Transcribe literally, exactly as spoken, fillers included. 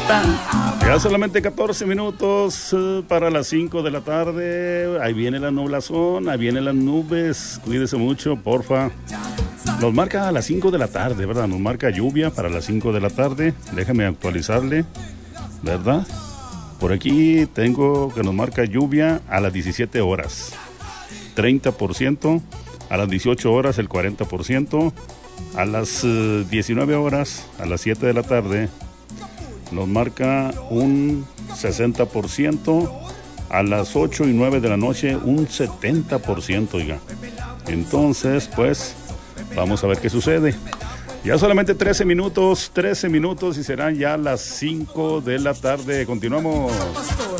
Ya solamente catorce minutos uh, para las cinco de la tarde. Ahí viene la nublazón, ahí vienen las nubes. Cuídese mucho, porfa. Nos marca a las cinco de la tarde, ¿verdad? Nos marca lluvia para las cinco de la tarde. Déjame actualizarle, ¿verdad? Por aquí tengo que nos marca lluvia a las diecisiete horas. treinta por ciento. A las dieciocho horas el cuarenta por ciento. A las uh, diecinueve horas, a las siete de la tarde, nos marca un sesenta por ciento. A las ocho y nueve de la noche, un setenta por ciento, oiga. Entonces, pues, vamos a ver qué sucede. Ya solamente trece minutos, trece minutos y serán ya las cinco de la tarde. Continuamos.